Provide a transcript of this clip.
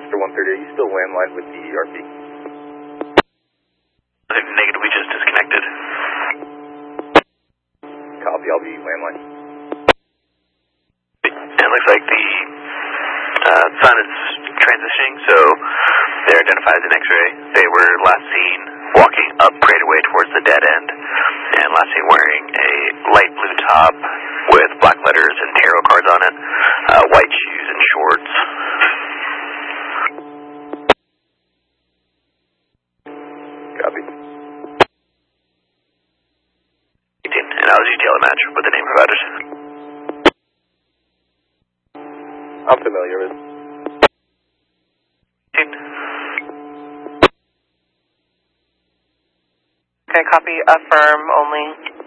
Oscar 130, are you still landline with the RP? Negative, we just disconnected. Copy, I'll be landline. And it looks like the sun is transitioning, so they're identified as an X-ray. They were last seen walking up Craterway towards the dead end, and last seen wearing a light blue top with black letters and tarot cards on it, white shoes and shorts. Copy. And I'll detail a match with the name providers. I'm familiar with. Okay, copy, affirm only.